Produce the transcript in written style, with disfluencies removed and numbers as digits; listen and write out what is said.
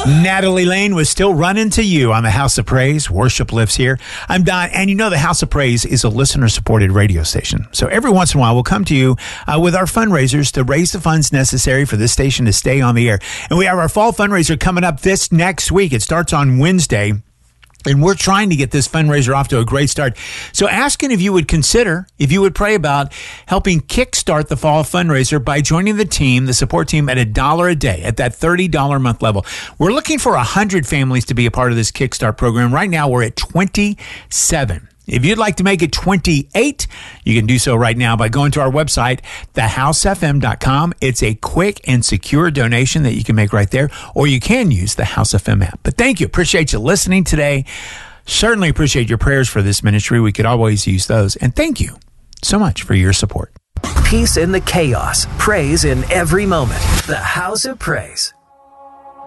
Natalie Lane was still running to you on the House of Praise. Worship lives here. I'm Don, and you know the House of Praise is a listener-supported radio station. So every once in a while, we'll come to you with our fundraisers to raise the funds necessary for this station to stay on the air. And we have our fall fundraiser coming up this next week. It starts on Wednesday. And we're trying to get this fundraiser off to a great start. So asking if you would consider, if you would pray about helping kickstart the fall fundraiser by joining the team, the support team, at $1 a day, at that $30 a month level. We're looking for 100 families to be a part of this Kickstart program. Right now, we're at 27. If you'd like to make it 28, you can do so right now by going to our website, thehousefm.com. It's a quick and secure donation that you can make right there, or you can use the House FM app. But thank you. Appreciate you listening today. Certainly appreciate your prayers for this ministry. We could always use those. And thank you so much for your support. Peace in the chaos. Praise in every moment. The House of Praise.